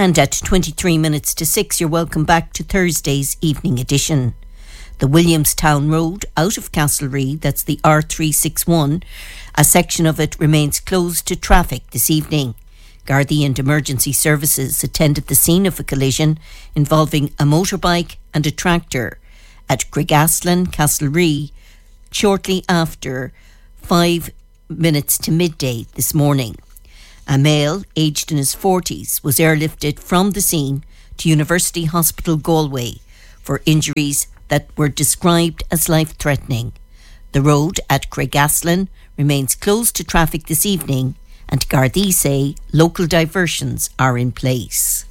And at 23 minutes to 6, you're welcome back to Thursday's evening edition. The Williamstown Road out of Castlereagh, that's the R361, a section of it remains closed to traffic this evening. Gardaí and emergency services attended the scene of a collision involving a motorbike and a tractor at Gregaslan, Castlereagh, shortly after 5 minutes to midday this morning. A male, aged in his 40s, was airlifted from the scene to University Hospital Galway for injuries that were described as life-threatening. The road at Gregaslan remains closed to traffic this evening, and Gardaí say local diversions are in place.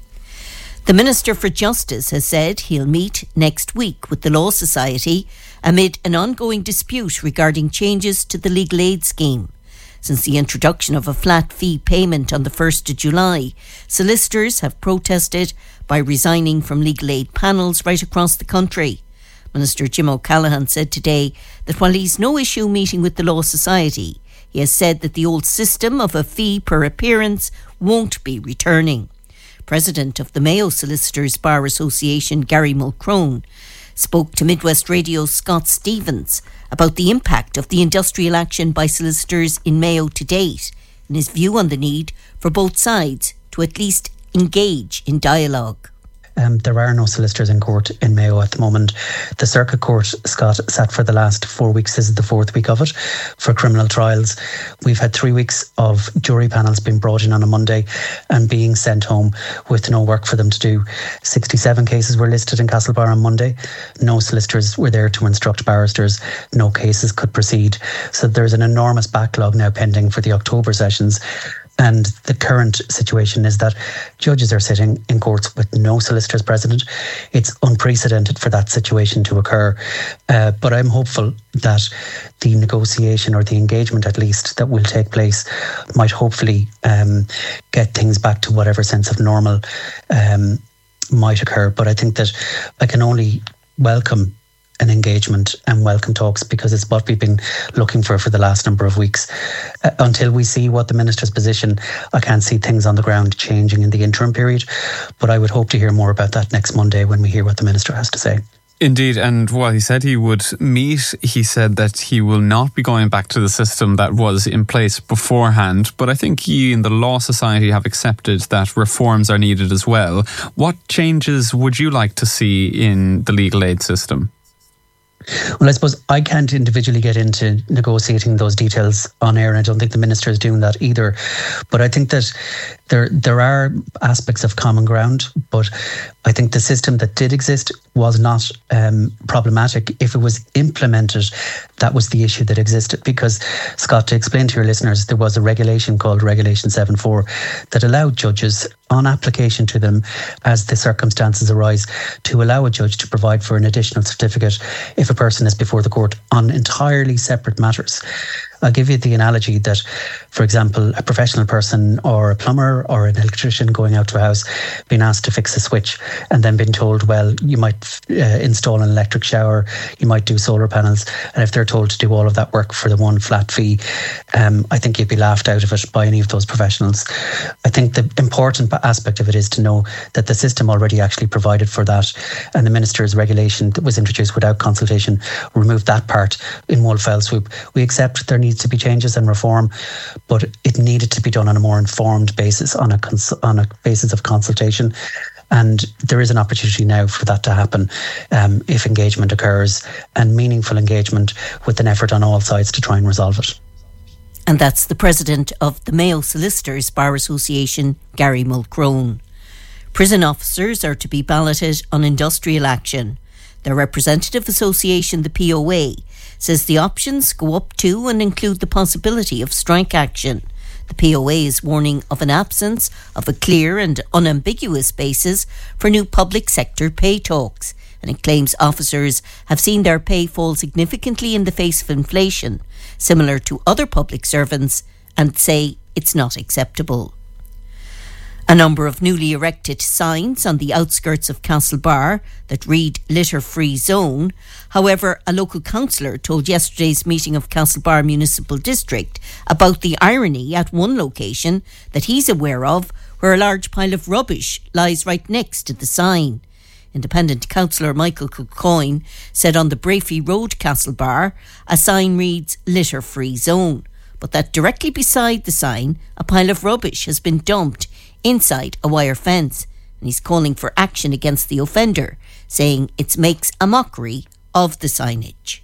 The Minister for Justice has said he'll meet next week with the Law Society amid an ongoing dispute regarding changes to the legal aid scheme. Since the introduction of a flat fee payment on the 1st of July, solicitors have protested by resigning from legal aid panels right across the country. Minister Jim O'Callaghan said today that while he's no issue meeting with the Law Society, he has said that the old system of a fee per appearance won't be returning. President of the Mayo Solicitors Bar Association, Gary Mulcrone, spoke to Midwest Radio's Scott Stevens about the impact of the industrial action by solicitors in Mayo to date and his view on the need for both sides to at least engage in dialogue. There are no solicitors in court in Mayo at the moment. The Circuit Court, Scott, sat for the last 4 weeks. This is the fourth week of it for criminal trials. We've had 3 weeks of jury panels being brought in on a Monday and being sent home with no work for them to do. 67 cases were listed in Castlebar on Monday. No solicitors were there to instruct barristers. No cases could proceed. So there's an enormous backlog now pending for the October sessions. And the current situation is that judges are sitting in courts with no solicitors present. It's unprecedented for that situation to occur. But I'm hopeful that the negotiation or the engagement, at least, that will take place might hopefully get things back to whatever sense of normal might occur. But I think that I can only welcome an engagement and welcome talks because it's what we've been looking for the last number of weeks. Until we see what the Minister's position, I can't see things on the ground changing in the interim period, but I would hope to hear more about that next Monday when we hear what the Minister has to say. Indeed, and while he said he would meet, he said that he will not be going back to the system that was in place beforehand. But I think he and the Law Society have accepted that reforms are needed as well. What changes would you like to see in the legal aid system? Well, I suppose I can't individually get into negotiating those details on air, and I don't think the Minister is doing that either. But I think that there are aspects of common ground, but I think the system that did exist was not problematic. If it was implemented, that was the issue that existed. Because, Scott, to explain to your listeners, there was a regulation called Regulation 7.4 that allowed judges, on application to them as the circumstances arise, to allow a judge to provide for an additional certificate if a person is before the court on entirely separate matters. I'll give you the analogy that, for example, a professional person or a plumber or an electrician going out to a house being asked to fix a switch and then being told, well, you might install an electric shower, you might do solar panels, and if they're told to do all of that work for the one flat fee, I think you'd be laughed out of it by any of those professionals. I think the important aspect of it is to know that the system already actually provided for that, and the Minister's regulation that was introduced without consultation removed that part in one fell swoop. We accept there needs to be changes and reform, but it needed to be done on a more informed basis, on a basis of consultation. And there is an opportunity now for that to happen if engagement occurs, and meaningful engagement with an effort on all sides to try and resolve it. And that's the President of the Mayo Solicitors Bar Association, Gary Mulcrone. Prison officers are to be balloted on industrial action. Their representative association, the POA, says the options go up to and include the possibility of strike action. The POA is warning of an absence of a clear and unambiguous basis for new public sector pay talks, and it claims officers have seen their pay fall significantly in the face of inflation, similar to other public servants, and say it's not acceptable. A number of newly erected signs on the outskirts of Castlebar that read litter-free zone. However, a local councillor told yesterday's meeting of Castlebar Municipal District about the irony at one location that he's aware of where a large pile of rubbish lies right next to the sign. Independent councillor Michael Kilcoyne said on the Brafey Road Castlebar a sign reads litter free zone, but that directly beside the sign a pile of rubbish has been dumped inside a wire fence, and he's calling for action against the offender, saying it makes a mockery of the signage.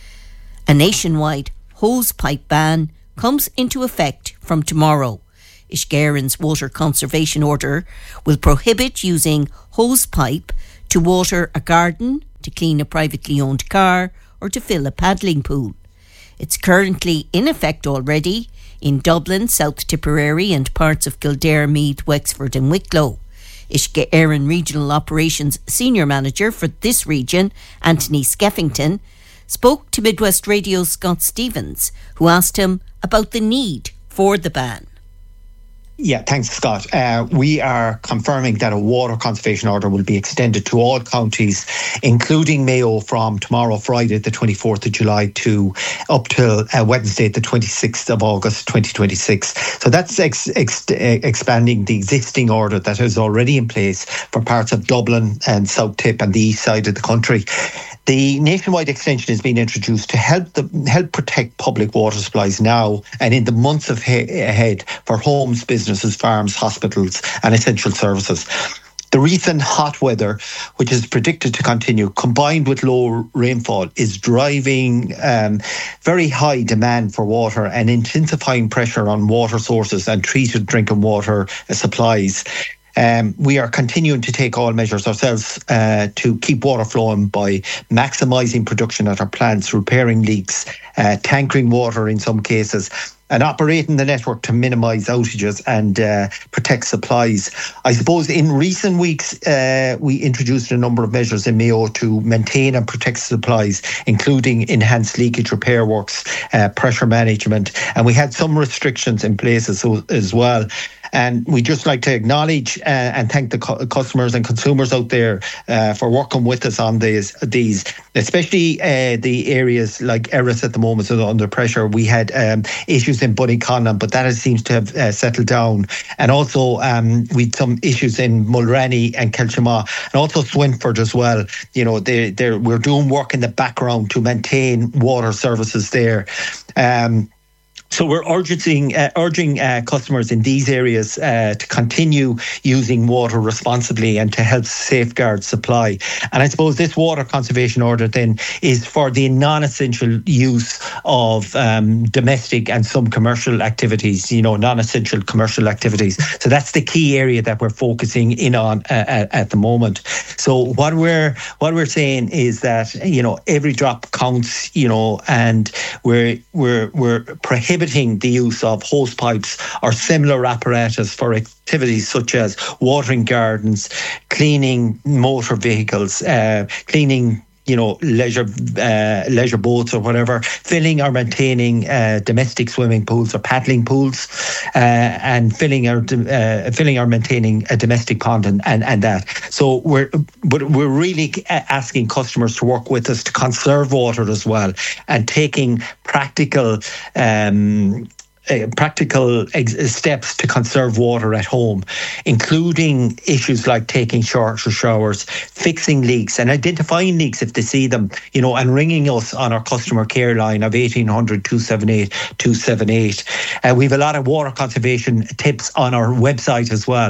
A nationwide hosepipe ban comes into effect from tomorrow. Ishgaren's water conservation order will prohibit using hosepipe to water a garden, to clean a privately owned car, or to fill a paddling pool. It's currently in effect already in Dublin, South Tipperary and parts of Kildare, Meath, Wexford and Wicklow. Ishgaren Regional Operations Senior Manager for this region, Anthony Skeffington, spoke to Midwest Radio's Scott Stevens, who asked him about the need for the ban. Yeah, thanks, Scott. We are confirming that a water conservation order will be extended to all counties, including Mayo, from tomorrow, Friday, the 24th of July, to up till Wednesday, the 26th of August, 2026. So that's expanding the existing order that is already in place for parts of Dublin and South Tip and the east side of the country. The nationwide extension has been introduced to help protect public water supplies now and in the months ahead for homes, businesses, farms, hospitals and essential services. The recent hot weather, which is predicted to continue, combined with low rainfall, is driving very high demand for water and intensifying pressure on water sources and treated drinking water supplies. We are continuing to take all measures ourselves to keep water flowing by maximising production at our plants, repairing leaks, tankering water in some cases, and operating the network to minimise outages and protect supplies. I suppose in recent weeks, we introduced a number of measures in Mayo to maintain and protect supplies, including enhanced leakage repair works, pressure management, and we had some restrictions in place as well. And we just like to acknowledge and thank the customers and consumers out there for working with us on these, especially the areas like Erris at the moment are under pressure. We had issues in Bunnyconlon, but that seems to have settled down. And also we had some issues in Mulranny and Kelchima, and also Swinford as well. You know, we're doing work in the background to maintain water services there. So we're urging customers in these areas to continue using water responsibly and to help safeguard supply. And I suppose this water conservation order then is for the non-essential use of domestic and some commercial activities, non-essential commercial activities. So that's the key area that we're focusing in on at the moment. So what we're saying is that, every drop counts, and we're prohibiting the use of hose pipes or similar apparatus for activities such as watering gardens, cleaning motor vehicles, cleaning leisure boats or whatever, filling or maintaining domestic swimming pools or paddling pools, and filling or maintaining a domestic pond and that. So we're really asking customers to work with us to conserve water as well, and taking practical steps to conserve water at home, including issues like taking shorter showers, fixing leaks and identifying leaks if they see them, and ringing us on our customer care line of 1800 278 278. We have a lot of water conservation tips on our website as well,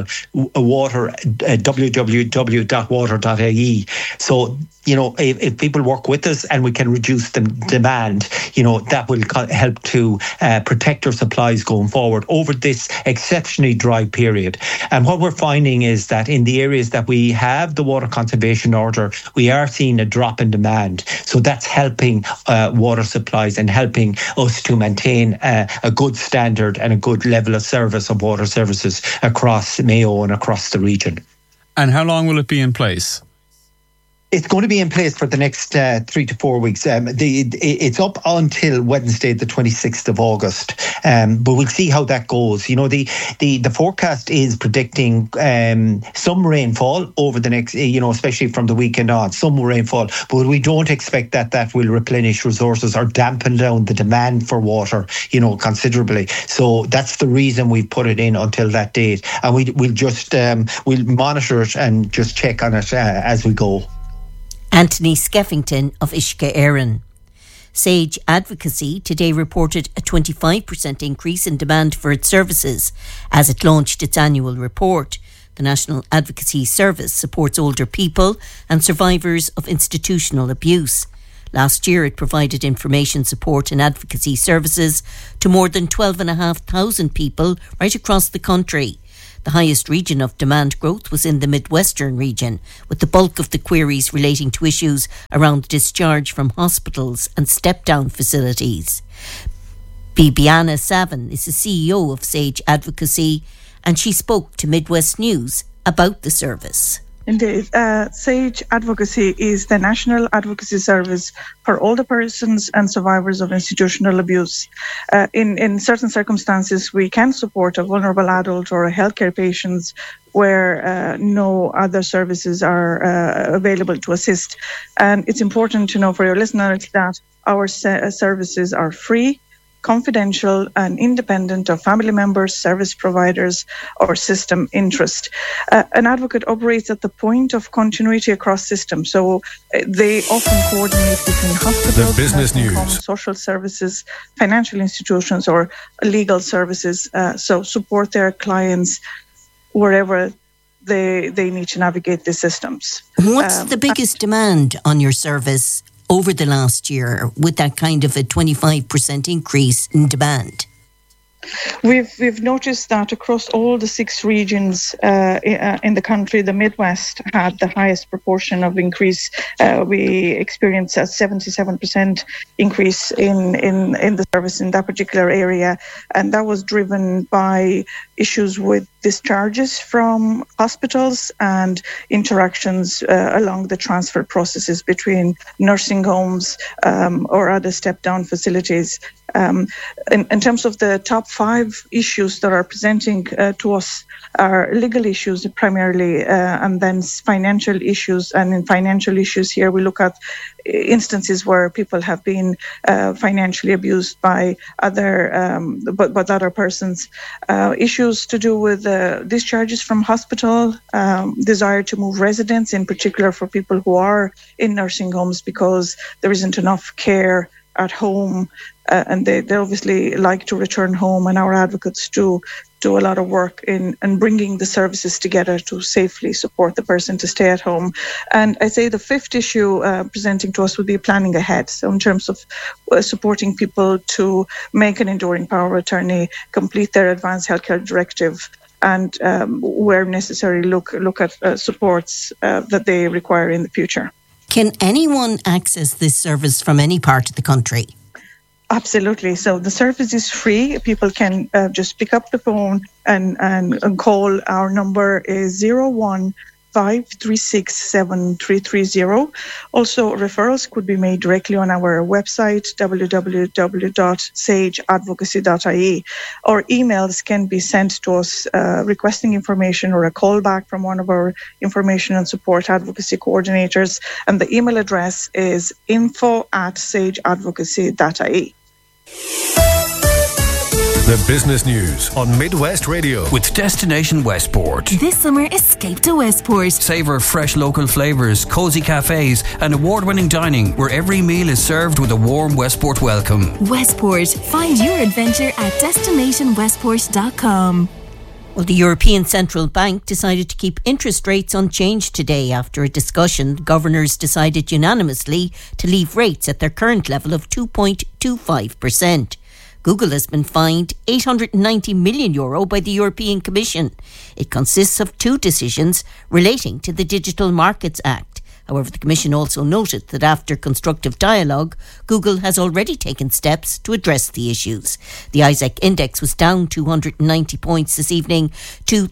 www.water.ie. So, if people work with us and we can reduce the demand, that will help to protect our supplies going forward over this exceptionally dry period. And what we're finding is that in the areas that we have the water conservation order, we are seeing a drop in demand. So that's helping water supplies and helping us to maintain a good standard and a good level of service of water services across Mayo and across the region. And how long will it be in place? It's going to be in place for the next 3 to 4 weeks. It's up until Wednesday, the 26th of August. But we'll see how that goes. You know, the forecast is predicting some rainfall over the next, especially from the weekend on, some rainfall. But we don't expect that will replenish resources or dampen down the demand for water, considerably. So that's the reason we've put it in until that date. And we'll just we'll monitor it and just check on it as we go. Anthony Skeffington of Uisce Éireann. Sage Advocacy today reported a 25% increase in demand for its services as it launched its annual report. The National Advocacy Service supports older people and survivors of institutional abuse. Last year, it provided information support and advocacy services to more than 12,500 people right across the country. The highest region of demand growth was in the Midwestern region, with the bulk of the queries relating to issues around discharge from hospitals and step-down facilities. Bibiana Savin is the CEO of Sage Advocacy, and she spoke to Midwest News about the service. Indeed. Sage Advocacy is the national advocacy service for older persons and survivors of institutional abuse. In certain circumstances, we can support a vulnerable adult or a healthcare patient where no other services are available to assist. And it's important to know for your listeners that our services are free, confidential and independent of family members, service providers or system interest. An advocate operates at the point of continuity across systems, so they often coordinate between hospitals, the business news, homes, social services, financial institutions or legal services, so support their clients wherever they need to navigate the systems. What's the biggest demand on your service over the last year with that kind of a 25% increase in demand? We've noticed that across all the 6 regions in the country, the Midwest had the highest proportion of increase. We experienced a 77% increase in the service in that particular area, and that was driven by issues with discharges from hospitals and interactions along the transfer processes between nursing homes or other step-down facilities. In terms of the top 5 issues that are presenting to us are legal issues primarily, and then financial issues. And in financial issues here, we look at instances where people have been financially abused by other persons. Issues to do with discharges from hospital, desire to move residence, in particular for people who are in nursing homes because there isn't enough care at home, and they obviously like to return home, and our advocates do a lot of work in bringing the services together to safely support the person to stay at home. And I say the 5th issue presenting to us would be planning ahead. So in terms of supporting people to make an enduring power of attorney, complete their advanced healthcare directive, and where necessary look at supports that they require in the future. Can anyone access this service from any part of the country? Absolutely. So the service is free. People can just pick up the phone and call. Our number is 015367330. Also, referrals could be made directly on our website, www.sageadvocacy.ie, or emails can be sent to us requesting information or a call back from one of our information and support advocacy coordinators. And the email address is info@sageadvocacy.ie. The business news on Midwest Radio with Destination Westport. This summer, escape to Westport. Savour fresh local flavours, cosy cafes and award-winning dining where every meal is served with a warm Westport welcome. Westport. Find your adventure at destinationwestport.com. Well, the European Central Bank decided to keep interest rates unchanged today. After a discussion, the governors decided unanimously to leave rates at their current level of 2.25%. Google has been fined €890 million by the European Commission. It consists of 2 decisions relating to the Digital Markets Act, However, the Commission also noted that after constructive dialogue, Google has already taken steps to address the issues. The ISEC index was down 290 points this evening to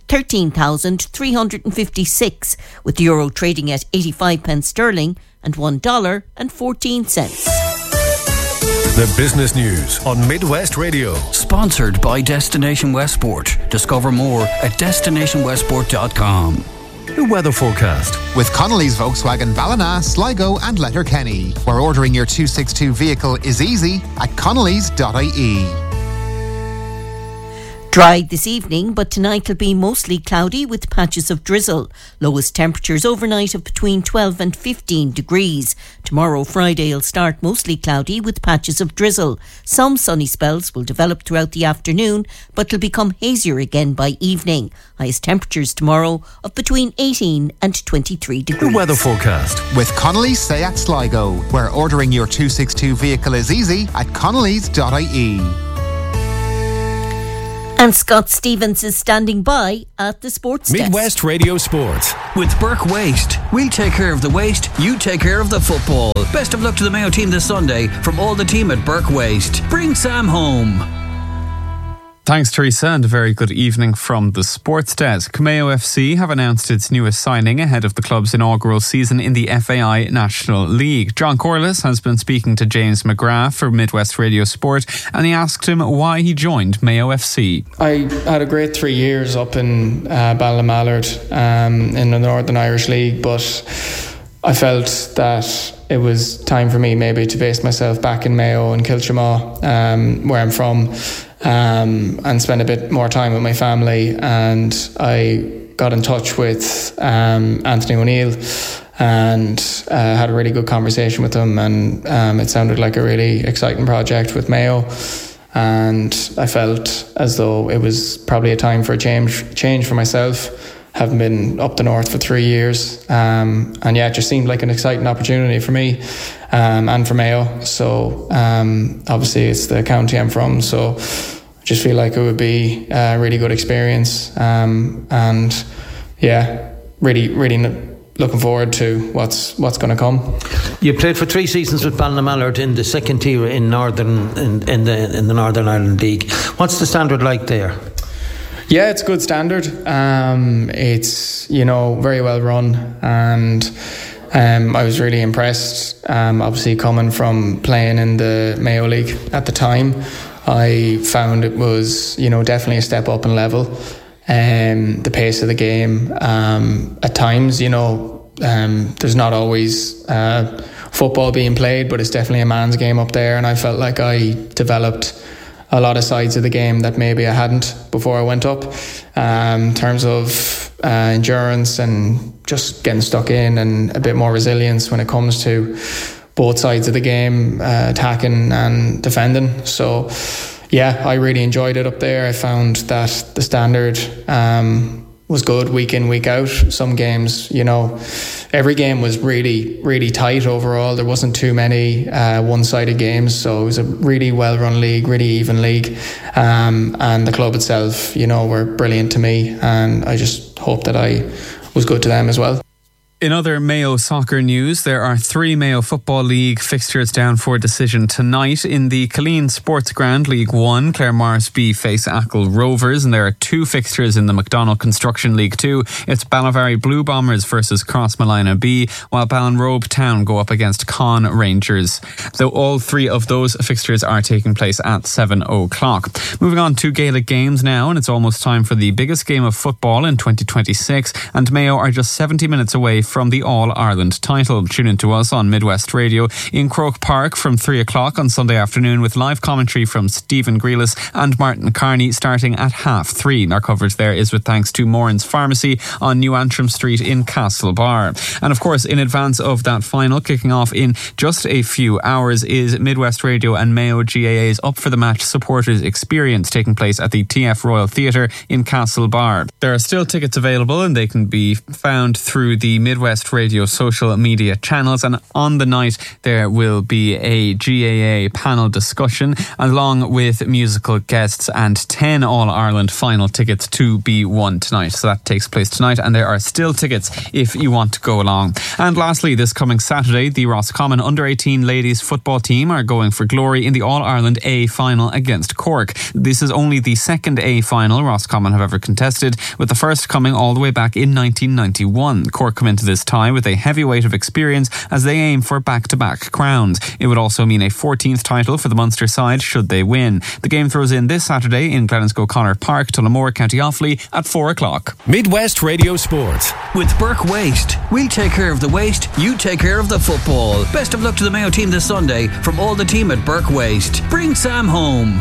13,356, with the euro trading at 85 pence sterling and $1.14. The business news on Midwest Radio. Sponsored by Destination Westport. Discover more at destinationwestport.com. The weather forecast. With Connolly's Volkswagen Ballina, Sligo and Letterkenny, where ordering your 262 vehicle is easy at connellys.ie. Dry this evening, but tonight will be mostly cloudy with patches of drizzle. Lowest temperatures overnight of between 12 and 15 degrees. Tomorrow, Friday, will start mostly cloudy with patches of drizzle. Some sunny spells will develop throughout the afternoon, but will become hazier again by evening. Highest temperatures tomorrow of between 18 and 23 degrees. The weather forecast. With Connolly's Seat Sligo, where ordering your 262 vehicle is easy at connellys.ie. And Scott Stevens is standing by at the sports desk. Midwest Radio Sports. With Burke Waste. We'll take care of the waste, you take care of the football. Best of luck to the Mayo team this Sunday from all the team at Burke Waste. Bring Sam home. Thanks, Teresa, and a very good evening from the sports desk. Mayo FC have announced its newest signing ahead of the club's inaugural season in the FAI National League. John Corliss has been speaking to James McGrath for Midwest Radio Sport, and he asked him why he joined Mayo FC. I had a great 3 years up in Ballymallard in the Northern Irish League, but I felt that it was time for me maybe to base myself back in Mayo and Kiltramaw, where I'm from. And spend a bit more time with my family, and I got in touch with Anthony O'Neill and had a really good conversation with him, and it sounded like a really exciting project with Mayo, and I felt as though it was probably a time for a change for myself, having been up the north for 3 years, and yeah, it just seemed like an exciting opportunity for me and for Mayo. So obviously it's the county I'm from, so I just feel like it would be a really good experience, and yeah, really looking forward to what's going to come. You played for 3 seasons with Ballymallard in the second tier in the Northern Ireland League. What's the standard like there? Yeah, it's good standard. It's very well run, and I was really impressed. Obviously, coming from playing in the Mayo League at the time, I found it was definitely a step up in level. The pace of the game, at times, there's not always football being played, but it's definitely a man's game up there, and I felt like I developed a lot of sides of the game that maybe I hadn't before I went up, in terms of endurance and just getting stuck in, and a bit more resilience when it comes to both sides of the game, attacking and defending. So yeah, I really enjoyed it up there. I found that the standard was good week in, week out. Some games, every game was really, really tight overall. There wasn't too many one-sided games, so it was a really well-run league, really even league. And the club itself, were brilliant to me, and I just hope that I was good to them as well. In other Mayo soccer news, there are 3 Mayo Football League fixtures down for decision tonight. In the Killeen Sports Ground League 1, Claremorris B face Achill Rovers, and there are 2 fixtures in the McDonald Construction League 2. It's Ballinvarry Blue Bombers versus Crossmolina B, while Ballinrobe Town go up against Con Rangers. Though all 3 of those fixtures are taking place at 7 o'clock. Moving on to Gaelic games now, and it's almost time for the biggest game of football in 2026, and Mayo are just 70 minutes away from the All-Ireland title. Tune in to us on Midwest Radio in Croke Park from 3 o'clock on Sunday afternoon, with live commentary from Stephen Grealis and Martin Carney starting at 3:30. Our coverage there is with thanks to Moran's Pharmacy on New Antrim Street in Castlebar. And of course, in advance of that final kicking off in just a few hours, is Midwest Radio and Mayo GAA's Up for the Match supporters experience taking place at the TF Royal Theatre in Castlebar. There are still tickets available, and they can be found through the Midwest Radio social media channels. And on the night, there will be a GAA panel discussion along with musical guests and 10 All-Ireland final tickets to be won tonight. So that takes place tonight, and there are still tickets if you want to go along. And lastly, this coming Saturday, the Roscommon Under-18 ladies football team are going for glory in the All-Ireland A final against Cork. This is only the second A final Roscommon have ever contested, with the first coming all the way back in 1991. Cork come into this tie with a heavy weight of experience as they aim for back-to-back crowns. It would also mean a 14th title for the Munster side should they win. The game throws in this Saturday in Glenisco-Connor Park, Tullamore, County Offaly at 4 o'clock. Midwest Radio Sport. With Burke Waste, we'll take care of the waste, you take care of the football. Best of luck to the Mayo team this Sunday from all the team at Burke Waste. Bring Sam home.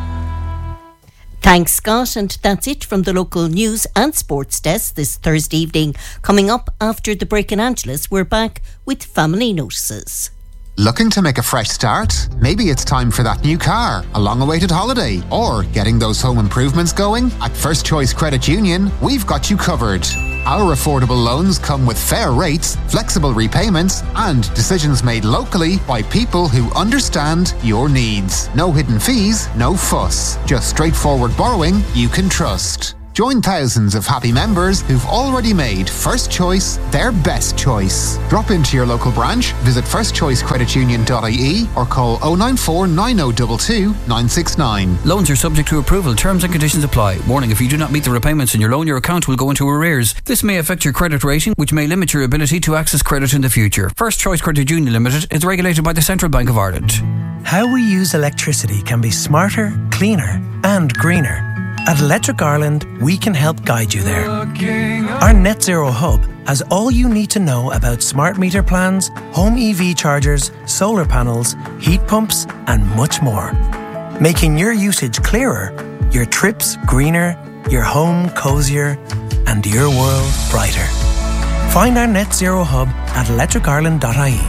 Thanks, Scott, and that's it from the local news and sports desk this Thursday evening. Coming up after the break in Angeles, we're back with family notices. Looking to make a fresh start? Maybe it's time for that new car, a long-awaited holiday, or getting those home improvements going? At First Choice Credit Union, we've got you covered. Our affordable loans come with fair rates, flexible repayments, and decisions made locally by people who understand your needs. No hidden fees, no fuss. Just straightforward borrowing you can trust. Join thousands of happy members who've already made First Choice their best choice. Drop into your local branch, visit firstchoicecreditunion.ie or call 094 9022 969. Loans are subject to approval. Terms and conditions apply. Warning, if you do not meet the repayments in your loan, your account will go into arrears. This may affect your credit rating, which may limit your ability to access credit in the future. First Choice Credit Union Limited is regulated by the Central Bank of Ireland. How we use electricity can be smarter, cleaner and greener. At Electric Ireland, we can help guide you there. Our Net Zero Hub has all you need to know about smart meter plans, home EV chargers, solar panels, heat pumps, and much more. Making your usage clearer, your trips greener, your home cozier, and your world brighter. Find our Net Zero Hub at electricireland.ie.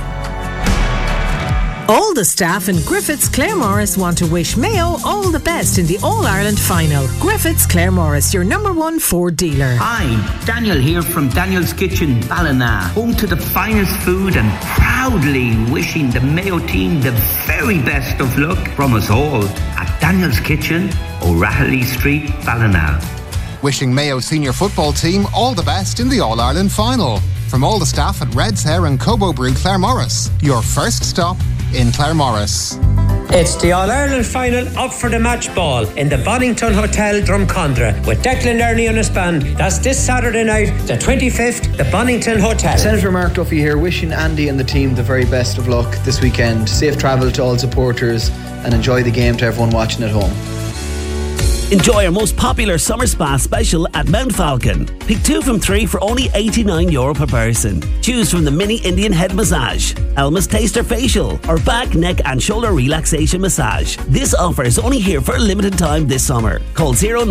All the staff in Griffiths Claremorris want to wish Mayo all the best in the All-Ireland final. Griffiths Claremorris, your #1 Ford dealer. Hi, Daniel here from Daniel's Kitchen, Ballina, home to the finest food and proudly wishing the Mayo team the very best of luck from us all at Daniel's Kitchen, O'Rahilly Street, Ballina. Wishing Mayo senior football team all the best in the All-Ireland final. From all the staff at Red's Hair and Cobo Brew Claremorris, your first stop in Claremorris. It's the All-Ireland final up for the match ball in the Bonington Hotel, Drumcondra, with Declan Learney on his band. That's this Saturday night, the 25th, the Bonington Hotel. Senator Mark Duffy here, wishing Andy and the team the very best of luck this weekend. Safe travel to all supporters and enjoy the game to everyone watching at home. Enjoy our most popular summer spa special at Mount Falcon. Pick 2 from 3 for only €89 per person. Choose from the mini Indian head massage, Elma's Taster facial, or back, neck and shoulder relaxation massage. This offer is only here for a limited time this summer. Call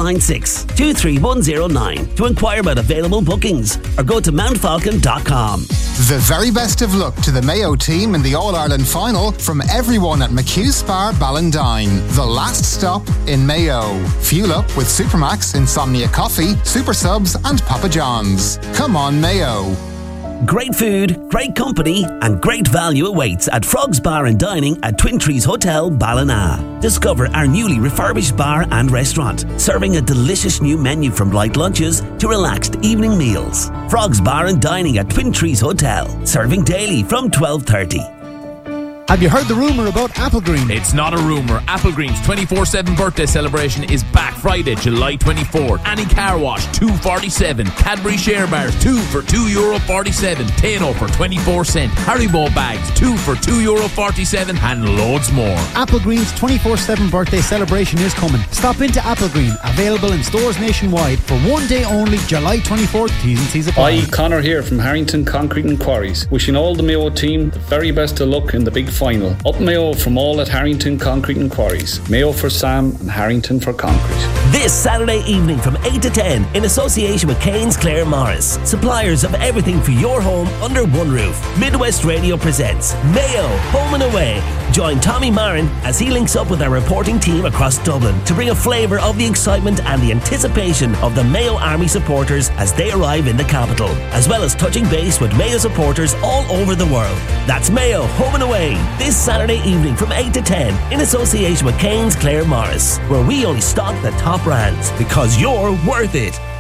096 23109 to inquire about available bookings or go to mountfalcon.com. The very best of luck to the Mayo team in the All-Ireland final from everyone at McHugh Spa Ballindine, the last stop in Mayo. Fuel up with Supermax, Insomnia Coffee, Super Subs and Papa John's. Come on, Mayo. Great food, great company and great value awaits at Frogs Bar and Dining at Twin Trees Hotel, Ballina. Discover our newly refurbished bar and restaurant, serving a delicious new menu from light lunches to relaxed evening meals. Frogs Bar and Dining at Twin Trees Hotel, serving daily from 12:30. Have you heard the rumour about Applegreen? It's not a rumour. Applegreen's 24/7 birthday celebration is back Friday, July 24th. Annie Car Wash, $2.47. Cadbury Share Bars, 2 for €2.47. Tano for 24 cents. Haribo bags, 2 for €2.47. And loads more. Applegreen's 24/7 birthday celebration is coming. Stop into Applegreen, available in stores nationwide for one day only, July 24th. T's and C's apply. Hi, Connor here from Harrington Concrete and Quarries. Wishing all the Mayo team the very best of luck in the big final. Up Mayo from all at Harrington Concrete and Quarries. Mayo for Sam and Harrington for concrete. This Saturday evening from 8 to 10 in association with Kane's Clare Morris. Suppliers of everything for your home under one roof. Midwest Radio presents Mayo Home and Away. Join Tommy Marin as he links up with our reporting team across Dublin to bring a flavour of the excitement and the anticipation of the Mayo Army supporters as they arrive in the capital, as well as touching base with Mayo supporters all over the world. That's Mayo Home and Away this Saturday evening from 8 to 10 in association with Kane's Clare Morris, where we only stock the top brands because you're worth it.